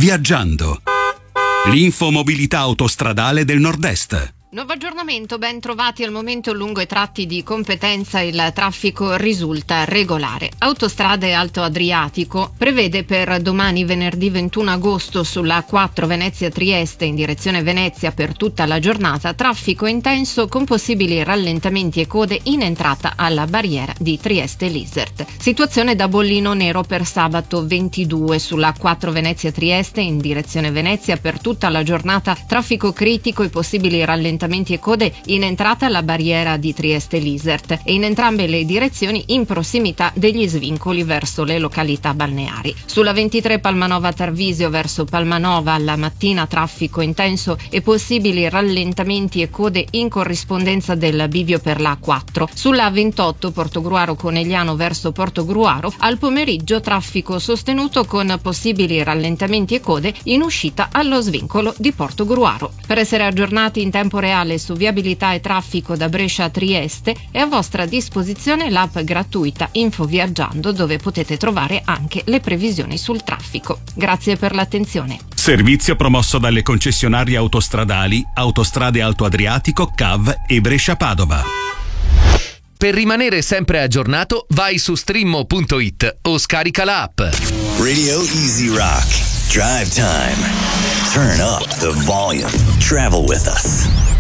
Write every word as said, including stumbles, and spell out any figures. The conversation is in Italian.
Viaggiando. L'infomobilità autostradale del Nord-Est. Nuovo aggiornamento, ben trovati. Al momento lungo i tratti di competenza il traffico risulta regolare. Autostrade Alto Adriatico prevede per domani venerdì ventuno agosto sulla A quattro Venezia-Trieste in direzione Venezia per tutta la giornata traffico intenso con possibili rallentamenti e code in entrata alla barriera di Trieste-Lisert. Situazione da bollino nero per sabato ventidue sulla A quattro Venezia-Trieste in direzione Venezia per tutta la giornata traffico critico e possibili rallentamenti e code in entrata alla barriera di Trieste-Lisert e in entrambe le direzioni in prossimità degli svincoli verso le località balneari. Sulla ventitré Palmanova-Tarvisio verso Palmanova alla mattina traffico intenso e possibili rallentamenti e code in corrispondenza del bivio per la A quattro. Sulla ventotto Portogruaro-Conegliano verso Portogruaro al pomeriggio traffico sostenuto con possibili rallentamenti e code in uscita allo svincolo di Portogruaro. Per essere aggiornati in tempo reale su viabilità e traffico da Brescia a Trieste è a vostra disposizione l'app gratuita Info Viaggiando, dove potete trovare anche le previsioni sul traffico. Grazie per l'attenzione. Servizio promosso dalle concessionarie autostradali Autostrade Alto Adriatico, C A V e Brescia Padova. Per rimanere sempre aggiornato vai su streamo punto it o scarica l'app. Radio Easy Rock. Drive time. Turn up the volume. Travel with us.